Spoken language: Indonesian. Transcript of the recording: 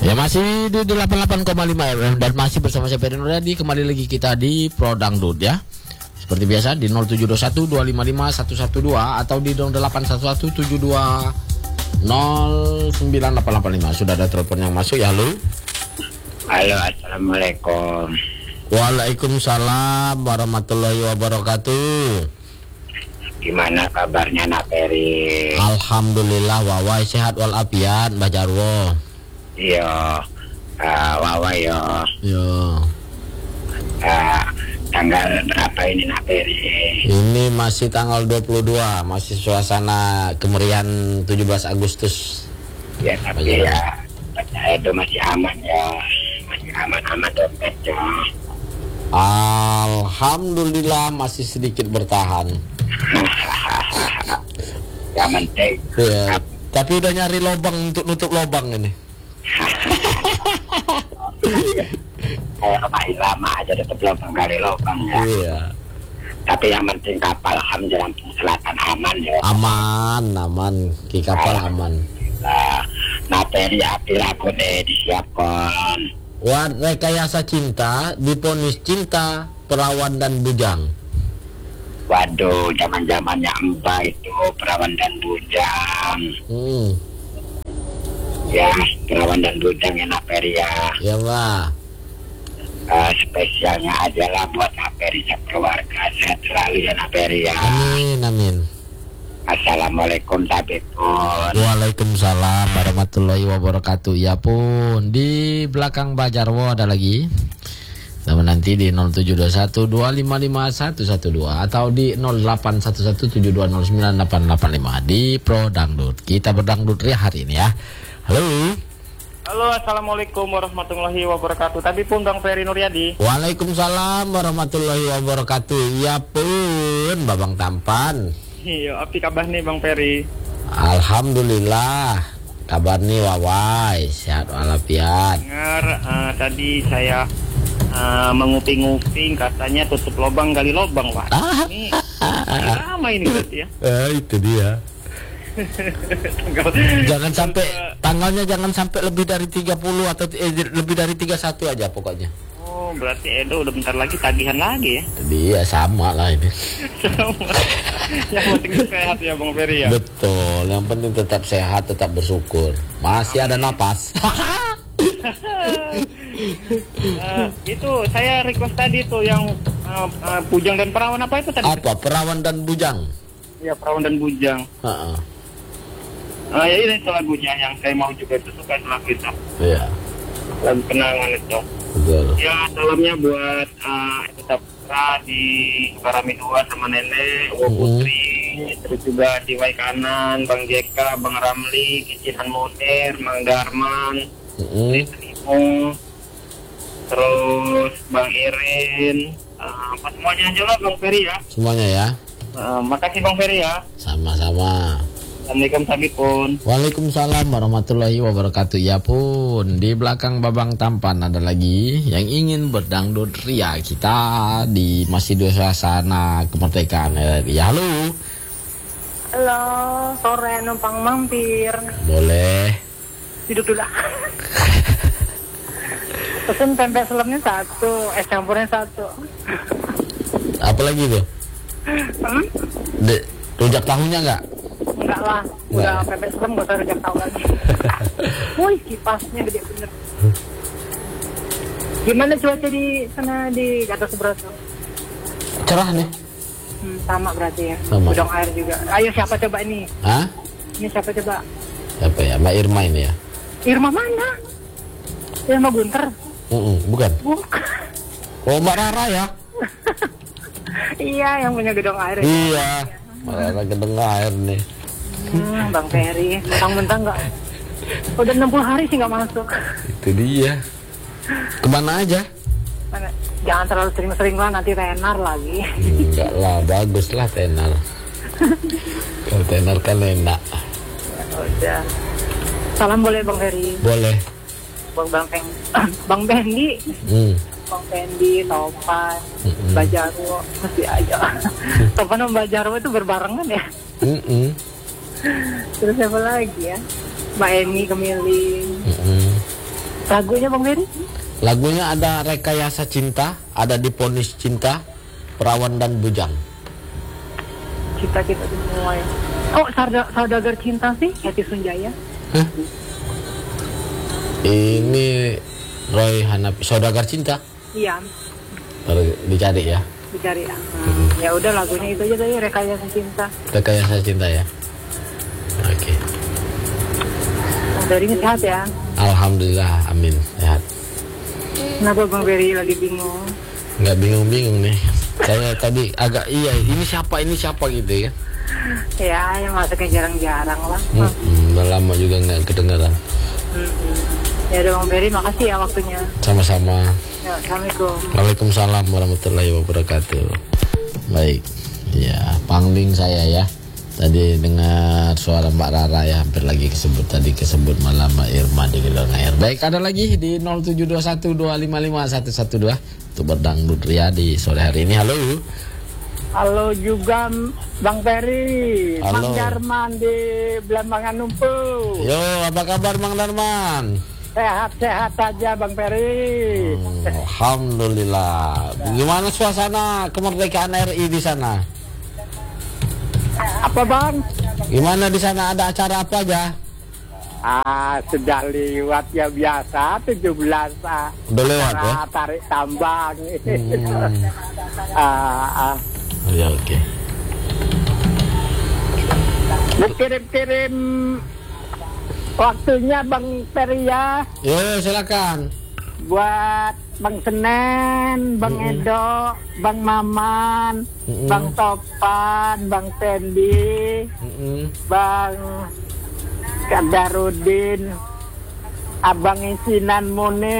Ya masih di 88,5 FM dan masih bersama saya Ferry Nuryadi. Kembali lagi kita di Pro Dangdut ya. Seperti biasa di 0721 255 112 atau di 0811 72 0985. Sudah ada telepon yang masuk ya, halo. Halo, assalamualaikum. Waalaikumsalam warahmatullahi wabarakatuh. Gimana kabarnya Nak Ferry? Alhamdulillah wawai sehat walafiat Mbah Jarwo. Iya, wawa yo. Yo. Tanggal berapa ini Nak Ferry? Ini masih tanggal 22, masih suasana kemeriahan 17 Agustus. Ya, tapi ya, itu masih aman ya. Masih aman-aman dompetnya. Alhamdulillah masih sedikit bertahan. Yang penting. Ya, tapi udah nyari lubang untuk nutup lubang ini. Kayak kemarin lama aja tetap lubang kali lubang ya. Iya. Tapi yang penting kapal alhamdulillah selatan aman ya. Aman. Ki kapal aman. Nah, Ferry api lagu disiapkan. Rekayasa cinta, diponis cinta, perawan dan bujang. Waduh, zaman-zamannya Mbak itu perawan dan bujang. Ya, perawan dan bujang ya Nak Ferry ya. Ya Mbak. Spesialnya aja lah buat Nak Ferry sekeluarga. Sehat selalu ya Nak Ferry ya. Amin. Assalamualaikum tabipun. Waalaikumsalam warahmatullahi wabarakatuh. Ya pun, di belakang Mbah Jarwo ada lagi. Sama nanti di 0721 255 112 atau di 0811 7209 885 di Pro Dangdut. Kita berdangdut ria hari ini ya. Halo. Halo, assalamualaikum warahmatullahi wabarakatuh. Tapi pun Bang Ferry Nuryadi. Waalaikumsalam warahmatullahi wabarakatuh. Ya pun, Babang Tampan. Iya, apa kabar nih Bang Ferry? Alhamdulillah. Kabar nih wawai, sehat walafiat. Dengar tadi saya menguping-uping katanya tutup lubang gali lubang, Pak. Ini lama ini berarti ya. Itu dia. Jangan sampai tanggalnya jangan sampai lebih dari 30 atau lebih dari 31 aja pokoknya. Oh, berarti Edo udah bentar lagi tagihan lagi ya. Dia sama lah ini. Sama. Yang penting sehat ya Bang Ferry ya. Betul, yang penting tetap sehat, tetap bersyukur. Masih ada napas. Itu saya request tadi tuh yang bujang dan perawan apa itu tadi? Apa? Perawan dan bujang. Iya, perawan dan bujang. Ya ini itu lagunya yang saya mau juga itu suka lagu itu. Iya. Lagu kenangan itu. Betul. Ya salamnya buat tetap di Karami 2 sama Nenek, Putri, terus juga di Waikanan, Bang Jeka, Bang Ramli, Kicihan Moder, Mang Darman, Timo, terus Bang Irin, apa semuanya aja lah Bang Ferry ya. Semuanya ya. Makasih Bang Ferry ya. Sama-sama. Assalamualaikum Sabipun. Waalaikumsalam warahmatullahi wabarakatuh. Ya pun, di belakang Babang Tampan ada lagi yang ingin berdangdut ria. Kita di masih di suasana kemerdekaan ya. Halo. Halo, sore numpang mampir. Boleh. Duduk dulu. Pesen pempek selemnya 1, es campurnya 1. Apa lagi tuh? Rujak tahunya enggak? Enggak lah, udah pempek selem gak usah rujak tahu lagi. Wih, kipasnya gede bener. Gimana cuaca di sana di Gatot Subroto? Cerah nih. Sama berarti ya. Sama. Udang air juga. Ayo siapa coba ini? Hah? Ini siapa coba? Siapa ya? Mbak Irma ini ya? Irma mana? Irma Gunter? Bukan. Bukan. Oh, Mbak Rara ya? Iya, yang punya gedung air. Iya. Mbak Rara gedung air nih. Bang Ferry, mentang-mentang nggak. Udah 60 hari sih nggak masuk. Itu dia. Kemana aja? Jangan terlalu sering-sering lah, nanti tenar lagi. Enggak lah, bagus lah tenar. Kalau tenar kan enak. Udah. Salam boleh Bang Ferry. Boleh. Bang Bendi. Bang Fendi, Topan, Mbak Jarwo, masih aja. Topan sama Mbak Jarwo itu berbarengan ya. Terus siapa lagi ya? Mbak Eni Kemiling. Lagunya Bang Ferry? Lagunya ada Rekayasa Cinta, ada Diponis Cinta, Perawan dan Bujang. Cinta kita semua ya. Oh, Saudagar Cinta sih, Hetty Sunjaya. Hah? Ini Roy Hanafi, Saudagar Cinta. Iya, Baru dicari ya. dicari ya. Ya udah lagunya itu aja tadi, Rekayasa Cinta. Rekayasa Cinta ya. Oke. Bang Ferry sehat ya? Alhamdulillah, amin, sehat. Kenapa Bang Ferry lagi bingung? Nggak bingung-bingung nih. Saya tadi agak ini siapa gitu ya. Ya, yang masuknya jarang-jarang lah. Udah lama juga nggak kedengaran. Ya udah Bang Ferry, makasih ya waktunya. Sama-sama. Ya, Assalamualaikum. Waalaikumsalam warahmatullahi wabarakatuh. Baik, ya pangling saya ya. Tadi dengar suara Mbak Rara ya, hampir lagi kesebut malam Irma di Gelong Air. Baik, ada lagi di 0721255112 untuk berdangdut ria di sore hari ini. Halo. Halo juga Bang Ferry, Halo. Mang Darman di Belambangan Numpu. Yo, apa kabar Mang Darman? Sehat-sehat aja Bang Ferry. Alhamdulillah. Gimana suasana kemerdekaan RI di sana? Apa Bang? Gimana di sana, ada acara apa aja? Sudah lewat ya biasa 17. Udah lewat ya? Tarik tambang. Ya oke. Kirim-kirim waktunya Bang Ferry ya. Yo, silakan. Buat Bang Senen, Bang Edo, Bang Maman, Bang Topan, Bang Tendi, Bang Kadarudin, Abang Isinan Mune.